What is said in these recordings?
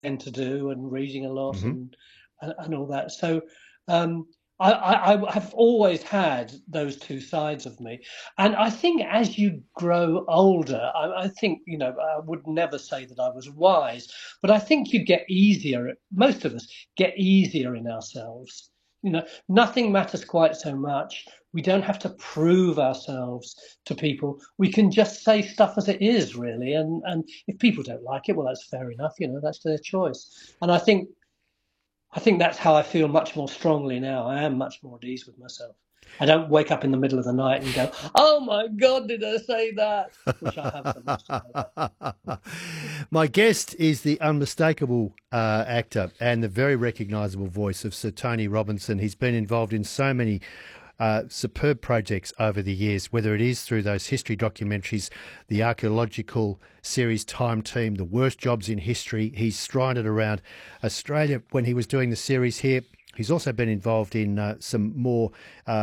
tend to do, and reading a lot, Hmm. and all that. So um, I have always had those two sides of me, and I think as you grow older, I think I would never say that I was wise, but I think you get easier. Most of us get easier in ourselves. Nothing matters quite so much. We don't have to prove ourselves to people. We can just say stuff as it is, really, and if people don't like it, well, that's fair enough. That's their choice. And I think that's how I feel much more strongly now. I am much more at ease with myself. I don't wake up in the middle of the night and go, "Oh my God, did I say that?" Which I have for most of my life. My guest is the unmistakable actor and the very recognisable voice of Sir Tony Robinson. He's been involved in so many superb projects over the years, whether it is through those history documentaries, the archaeological series Time Team, the worst jobs in history. He's strided around Australia when he was doing the series here. He's also been involved in some more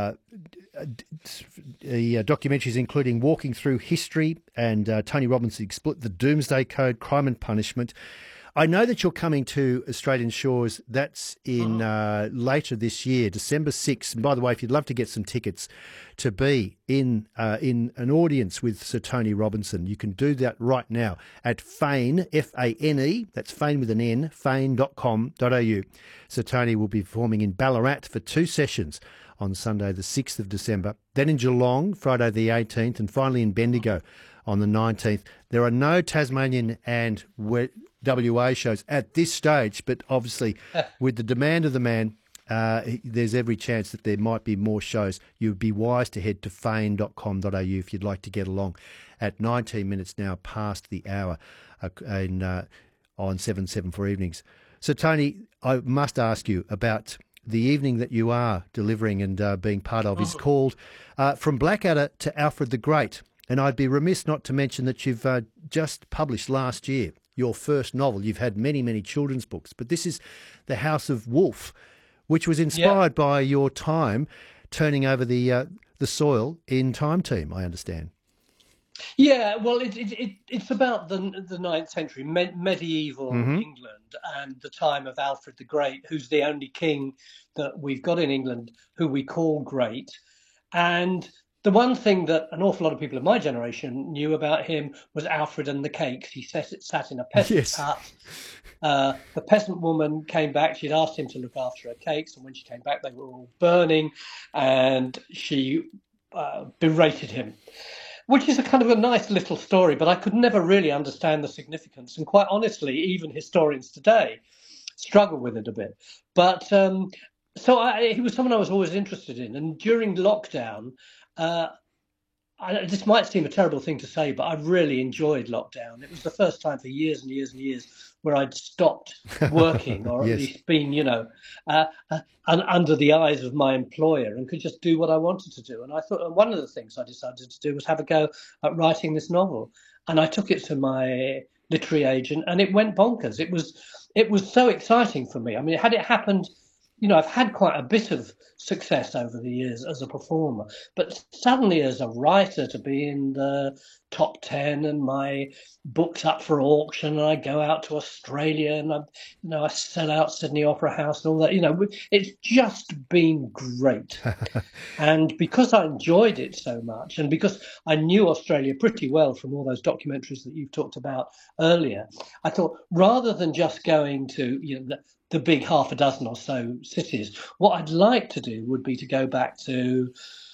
documentaries, including Walking Through History and Tony Robinson Exploit the Doomsday Code, Crime and Punishment. I know that you're coming to Australian shores. That's in later this year, December 6th. And by the way, if you'd love to get some tickets to be in an audience with Sir Tony Robinson, you can do that right now at Fane, Fane, that's Fane with an N, fane.com.au. Sir Tony will be performing in Ballarat for 2 sessions on Sunday the 6th of December, then in Geelong, Friday the 18th, and finally in Bendigo on the 19th. There are no Tasmanian and WA shows at this stage, but obviously with the demand of the man, there's every chance that there might be more shows. You would be wise to head to fane.com.au if you'd like to get along at 19 minutes now past the hour on 774 evenings. So, Tony, I must ask you about the evening that you are delivering and being part of is called From Blackadder to Alfred the Great. And I'd be remiss not to mention that you've just published last year your first novel. You've had many, many children's books, but this is The House of Wolf, which was Yeah. inspired by your time turning over the soil in Time Team, I understand. Yeah, well, it's about the ninth century, medieval Hmm. England, and the time of Alfred the Great, who's the only king that we've got in England who we call great. And the one thing that an awful lot of people of my generation knew about him was Alfred and the cakes. He sat in a peasant's Yes. hut. The peasant woman came back. She'd asked him to look after her cakes, and when she came back, they were all burning, and she berated him, which is a kind of a nice little story, but I could never really understand the significance. And quite honestly, even historians today struggle with it a bit. But he was someone I was always interested in. And during lockdown, uh, this might seem a terrible thing to say, but I really enjoyed lockdown. It was the first time for years and years and years where I'd stopped working, or at Yes. least been, under the eyes of my employer, and could just do what I wanted to do. And I thought one of the things I decided to do was have a go at writing this novel. And I took it to my literary agent, and it went bonkers. It was so exciting for me. I mean, had it happened, I've had quite a bit of success over the years as a performer, but suddenly as a writer to be in the top 10 and my books up for auction, and I go out to Australia and I sell out Sydney Opera House and all that, it's just been great. And because I enjoyed it so much, and because I knew Australia pretty well from all those documentaries that you've talked about earlier, I thought rather than just going to the big half a dozen or so cities, what I'd like to do would be to go back to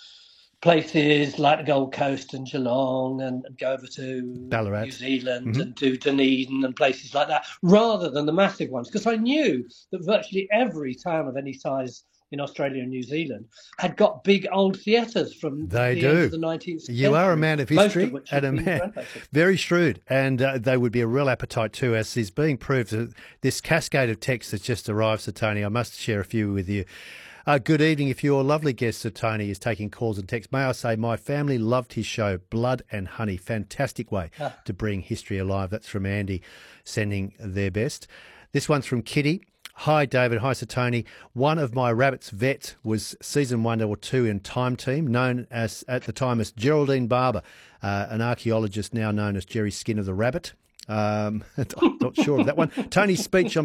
places like the Gold Coast and Geelong, and go over to New Ballarat. Zealand Hmm. and do Dunedin and places like that, rather than the massive ones, because I knew that virtually every town of any size in Australia and New Zealand had got big old theatres from They the end of do. the 19th You are a century, man of most of history which and have a been man renovated. very shrewd, and they would be a real appetite too, as is being proved. This cascade of texts that's just arrived, Sir Tony, I must share a few with you. Good evening. If your lovely guest, Sir Tony, is taking calls and texts, may I say my family loved his show, Blood and Honey. Fantastic way Ah, to bring history alive. That's from Andy, sending their best. This one's from Kitty. Hi, David. Hi, Sir Tony. One of my rabbits' vet was season 1 or 2 in Time Team, known as at the time as Geraldine Barber, an archaeologist now known as Jerry Skin of the Rabbit. I'm not sure of that one. Tony's speech on